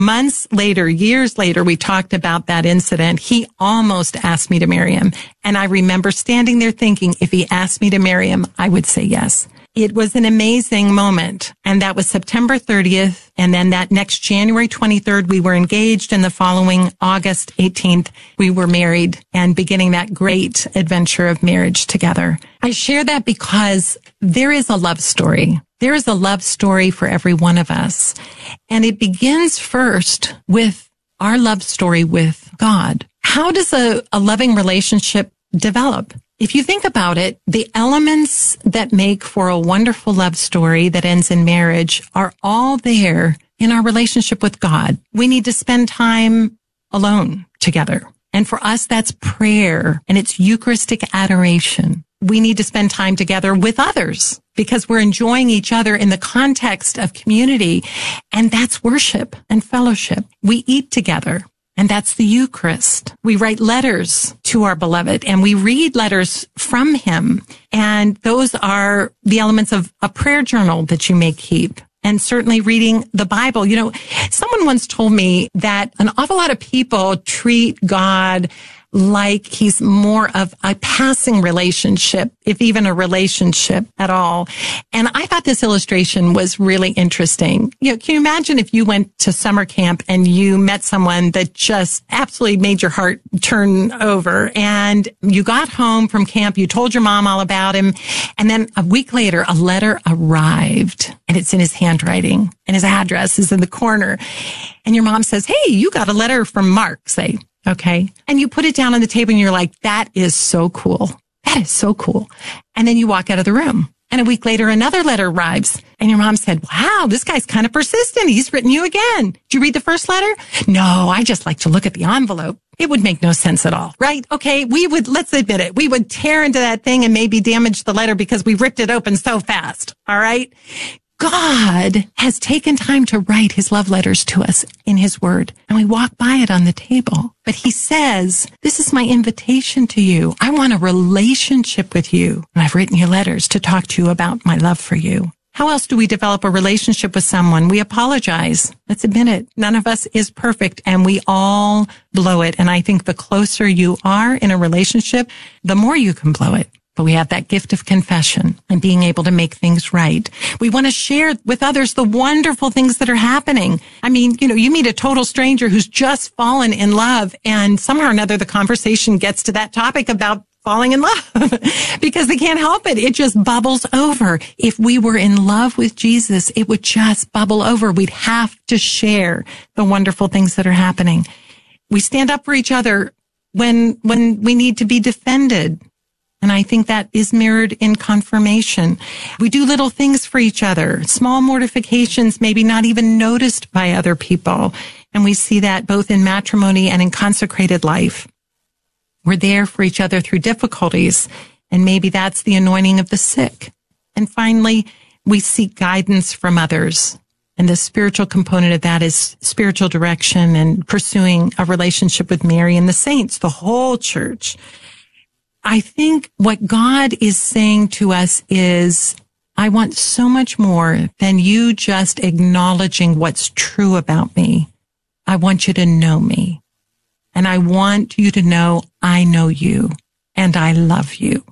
Months later, years later, we talked about that incident. He almost asked me to marry him. And I remember standing there thinking, if he asked me to marry him, I would say yes. It was an amazing moment. And that was September 30th. And then that next January 23rd, we were engaged. And the following August 18th, we were married and beginning that great adventure of marriage together. I share that because there is a love story. There is a love story for every one of us. And it begins first with our love story with God. How does a loving relationship develop? If you think about it, the elements that make for a wonderful love story that ends in marriage are all there in our relationship with God. We need to spend time alone together. And for us, that's prayer and it's Eucharistic adoration. We need to spend time together with others because we're enjoying each other in the context of community. And that's worship and fellowship. We eat together. And that's the Eucharist. We write letters to our beloved and we read letters from him. And those are the elements of a prayer journal that you may keep. And certainly reading the Bible. You know, someone once told me that an awful lot of people treat God like he's more of a passing relationship, if even a relationship at all. And I thought this illustration was really interesting. You know, can you imagine if you went to summer camp and you met someone that just absolutely made your heart turn over and you got home from camp, you told your mom all about him, and then a week later, a letter arrived and it's in his handwriting and his address is in the corner. And your mom says, hey, you got a letter from Mark, say. Okay. And you put it down on the table and you're like, that is so cool. That is so cool. And then you walk out of the room. And a week later, another letter arrives. And your mom said, wow, this guy's kind of persistent. He's written you again. Did you read the first letter? No, I just like to look at the envelope. It would make no sense at all, right? Okay. Let's admit it. We would tear into that thing and maybe damage the letter because we ripped it open so fast. All right. God has taken time to write his love letters to us in his word, and we walk by it on the table. But he says, this is my invitation to you. I want a relationship with you. And I've written you letters to talk to you about my love for you. How else do we develop a relationship with someone? We apologize. Let's admit it. None of us is perfect, and we all blow it. And I think the closer you are in a relationship, the more you can blow it. But we have that gift of confession and being able to make things right. We want to share with others the wonderful things that are happening. I mean, you know, you meet a total stranger who's just fallen in love and somehow or another the conversation gets to that topic about falling in love because they can't help it. It just bubbles over. If we were in love with Jesus, it would just bubble over. We'd have to share the wonderful things that are happening. We stand up for each other when we need to be defended. And I think that is mirrored in confirmation. We do little things for each other, small mortifications, maybe not even noticed by other people. And we see that both in matrimony and in consecrated life. We're there for each other through difficulties. And maybe that's the anointing of the sick. And finally, we seek guidance from others. And the spiritual component of that is spiritual direction and pursuing a relationship with Mary and the saints, the whole church. I think what God is saying to us is, I want so much more than you just acknowledging what's true about me. I want you to know me. And I want you to know I know you and I love you.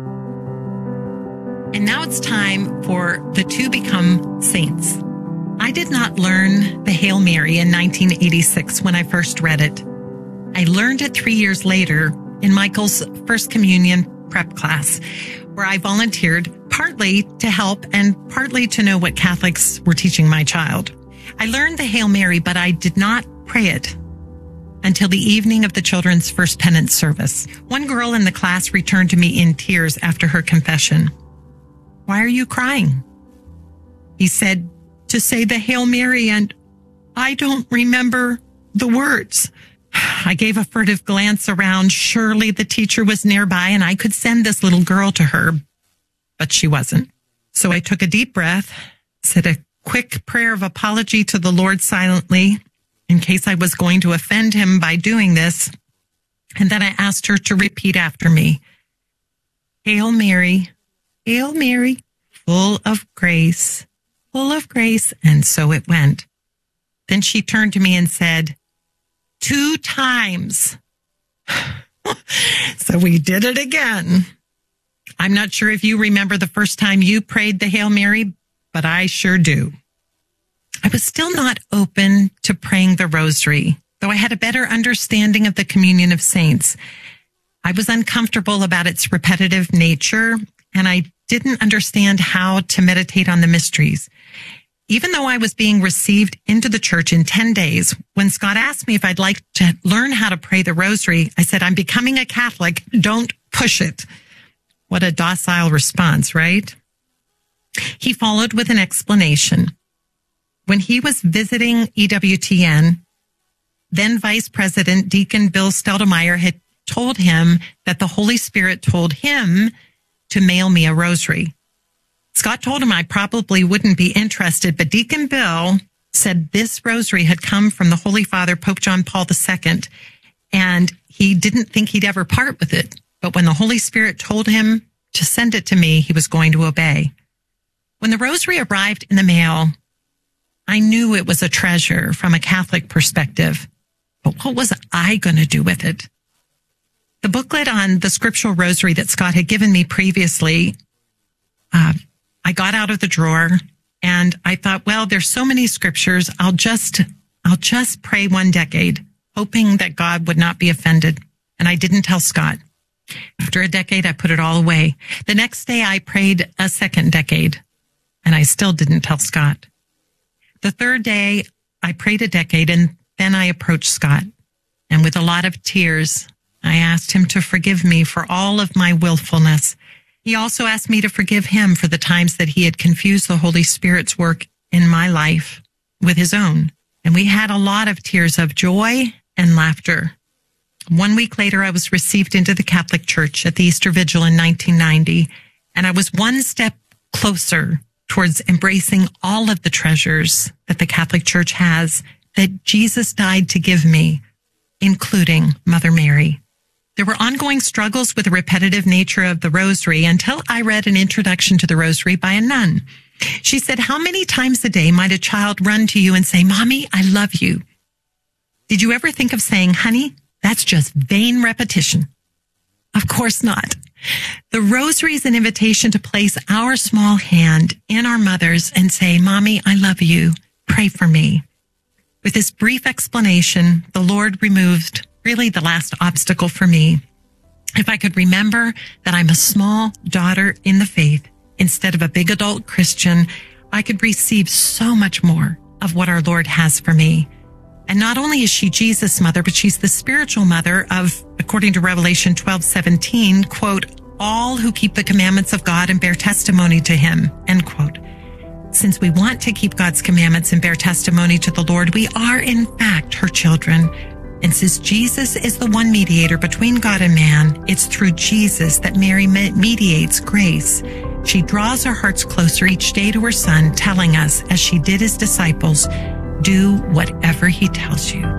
And now it's time for the two become saints. I did not learn the Hail Mary in 1986 when I first read it. I learned it 3 years later in Michael's First Communion prep class, where I volunteered partly to help and partly to know what Catholics were teaching my child. I learned the Hail Mary, but I did not pray it until the evening of the children's first penance service. One girl in the class returned to me in tears after her confession. Why are you crying? He said, to say the Hail Mary, and I don't remember the words. I gave a furtive glance around. Surely the teacher was nearby and I could send this little girl to her, but she wasn't. So I took a deep breath, said a quick prayer of apology to the Lord silently in case I was going to offend him by doing this. And then I asked her to repeat after me. Hail Mary, full of grace. And so it went. Then she turned to me and said, 2 times. So we did it again. I'm not sure if you remember the first time you prayed the Hail Mary, but I sure do. I was still not open to praying the rosary, though I had a better understanding of the communion of saints. I was uncomfortable about its repetitive nature, and I didn't understand how to meditate on the mysteries. Even though I was being received into the church in 10 days, when Scott asked me if I'd like to learn how to pray the rosary, I said, I'm becoming a Catholic. Don't push it. What a docile response, right? He followed with an explanation. When he was visiting EWTN, then Vice President Deacon Bill Steldemeyer had told him that the Holy Spirit told him to mail me a rosary. Scott told him I probably wouldn't be interested, but Deacon Bill said this rosary had come from the Holy Father, Pope John Paul II, and he didn't think he'd ever part with it. But when the Holy Spirit told him to send it to me, he was going to obey. When the rosary arrived in the mail, I knew it was a treasure from a Catholic perspective. But what was I going to do with it? The booklet on the scriptural rosary that Scott had given me previously, I got out of the drawer and I thought, well, there's so many scriptures. I'll just pray 1 decade, hoping that God would not be offended. And I didn't tell Scott. After a decade, I put it all away. The next day, I prayed a 2nd decade, and I still didn't tell Scott. The 3rd day, I prayed a decade, and then I approached Scott. And with a lot of tears, I asked him to forgive me for all of my willfulness. He also asked me to forgive him for the times that he had confused the Holy Spirit's work in my life with his own. And we had a lot of tears of joy and laughter. 1 week later, I was received into the Catholic Church at the Easter Vigil in 1990, and I was 1 step closer towards embracing all of the treasures that the Catholic Church has that Jesus died to give me, including Mother Mary. There were ongoing struggles with the repetitive nature of the rosary until I read an introduction to the rosary by a nun. She said, how many times a day might a child run to you and say, Mommy, I love you? Did you ever think of saying, honey, that's just vain repetition? Of course not. The rosary is an invitation to place our small hand in our mother's and say, Mommy, I love you. Pray for me. With this brief explanation, the Lord removed really the last obstacle for me. If I could remember that I'm a small daughter in the faith instead of a big adult Christian, I could receive so much more of what our Lord has for me. And not only is she Jesus' mother, but she's the spiritual mother of, according to Revelation 12:17, quote, all who keep the commandments of God and bear testimony to him, end quote. Since we want to keep God's commandments and bear testimony to the Lord, we are in fact her children. And since Jesus is the one mediator between God and man, it's through Jesus that Mary mediates grace. She draws our hearts closer each day to her Son, telling us, as she did his disciples, do whatever he tells you.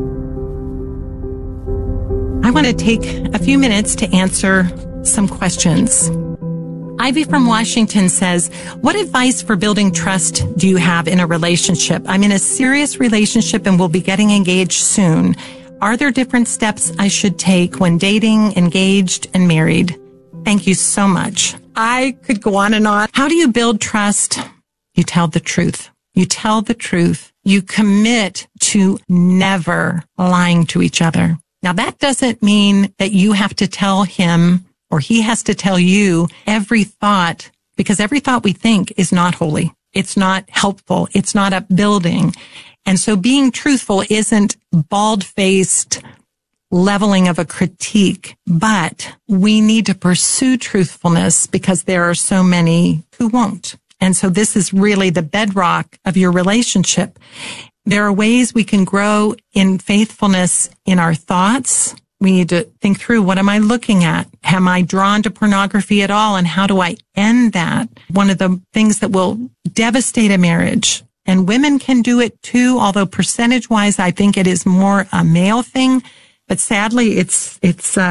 I want to take a few minutes to answer some questions. Ivy from Washington says, what advice for building trust do you have in a relationship? I'm in a serious relationship and will be getting engaged soon. Are there different steps I should take when dating, engaged, and married? Thank you so much. I could go on and on. How do you build trust? You tell the truth. You tell the truth. You commit to never lying to each other. Now, that doesn't mean that you have to tell him or he has to tell you every thought, because every thought we think is not holy. It's not helpful. It's not upbuilding. And so being truthful isn't bald-faced leveling of a critique, but we need to pursue truthfulness because there are so many who won't. And so this is really the bedrock of your relationship. There are ways we can grow in faithfulness in our thoughts. We need to think through, what am I looking at? Am I drawn to pornography at all? And how do I end that? One of the things that will devastate a marriage, and women can do it too, although percentage-wise, I think it is more a male thing. But sadly, it's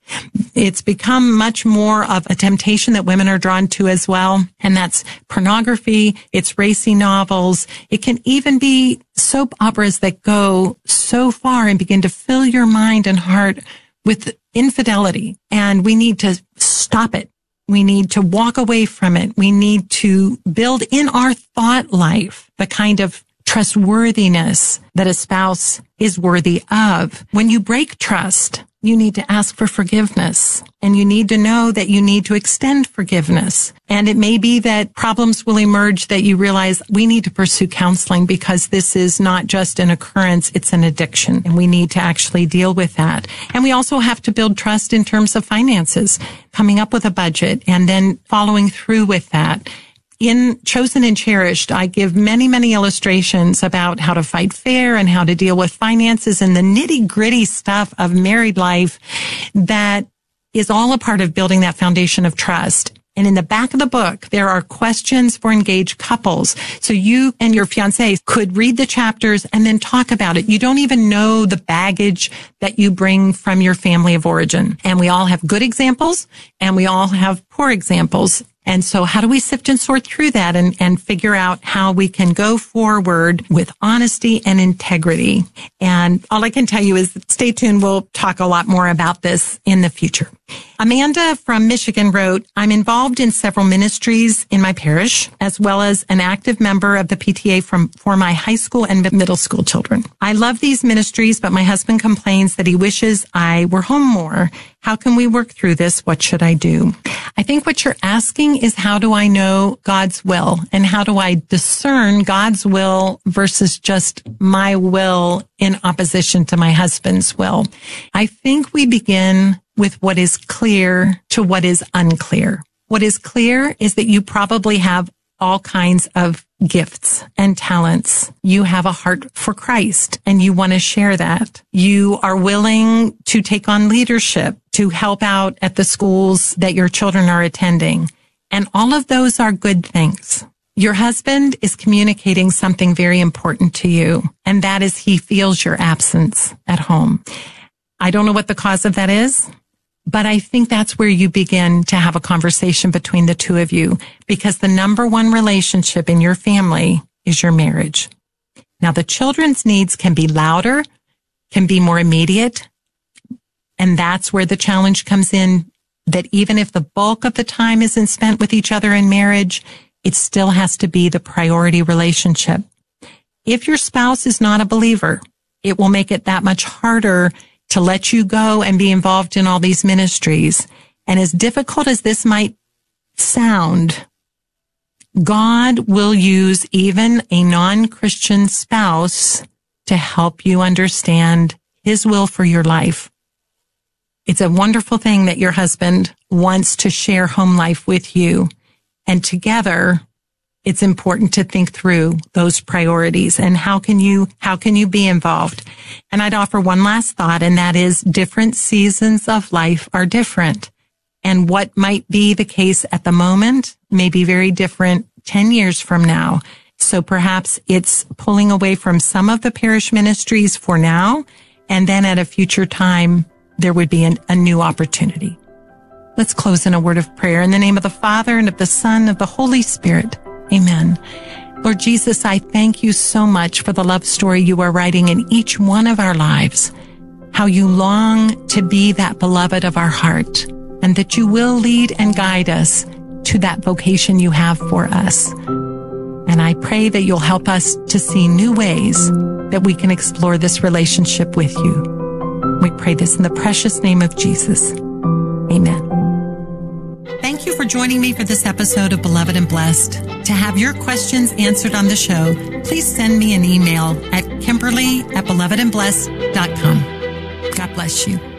It's become much more of a temptation that women are drawn to as well. And that's pornography. It's racy novels. It can even be soap operas that go so far and begin to fill your mind and heart with infidelity. And we need to stop it. We need to walk away from it. We need to build in our thought life the kind of trustworthiness that a spouse is worthy of. When you break trust, you need to ask for forgiveness, and you need to know that you need to extend forgiveness. And it may be that problems will emerge that you realize we need to pursue counseling because this is not just an occurrence, it's an addiction, and we need to actually deal with that. And we also have to build trust in terms of finances, coming up with a budget and then following through with that. In Chosen and Cherished, I give many, many illustrations about how to fight fair and how to deal with finances and the nitty-gritty stuff of married life that is all a part of building that foundation of trust. And in the back of the book, there are questions for engaged couples. So you and your fiancé could read the chapters and then talk about it. You don't even know the baggage that you bring from your family of origin. And we all have good examples and we all have poor examples. And so how do we sift and sort through that and figure out how we can go forward with honesty and integrity? And all I can tell you is stay tuned. We'll talk a lot more about this in the future. Amanda from Michigan wrote, I'm involved in several ministries in my parish, as well as an active member of the PTA for my high school and middle school children. I love these ministries, but my husband complains that he wishes I were home more. How can we work through this? What should I do? I think what you're asking is, how do I know God's will? And how do I discern God's will versus just my will in opposition to my husband's will? I think we begin with what is clear to what is unclear. What is clear is that you probably have all kinds of gifts and talents. You have a heart for Christ and you want to share that. You are willing to take on leadership to help out at the schools that your children are attending. And all of those are good things. Your husband is communicating something very important to you, and that is he feels your absence at home. I don't know what the cause of that is, but I think that's where you begin to have a conversation between the two of you, because the number one relationship in your family is your marriage. Now, the children's needs can be louder, can be more immediate, and that's where the challenge comes in, that even if the bulk of the time isn't spent with each other in marriage, it still has to be the priority relationship. If your spouse is not a believer, it will make it that much harder to let you go and be involved in all these ministries. And as difficult as this might sound, God will use even a non-Christian spouse to help you understand his will for your life. It's a wonderful thing that your husband wants to share home life with you. And together, it's important to think through those priorities and how can you be involved? And I'd offer one last thought, and that is different seasons of life are different. And what might be the case at the moment may be very different 10 years from now. So perhaps it's pulling away from some of the parish ministries for now, and then at a future time, there would be a new opportunity. Let's close in a word of prayer. In the name of the Father, and of the Son, and of the Holy Spirit. Amen. Lord Jesus, I thank you so much for the love story you are writing in each one of our lives, how you long to be that beloved of our heart, and that you will lead and guide us to that vocation you have for us. And I pray that you'll help us to see new ways that we can explore this relationship with you. We pray this in the precious name of Jesus. Amen. Thank you for joining me for this episode of Beloved and Blessed. To have your questions answered on the show, please send me an email at Kimberly@belovedandblessed.com. God bless you.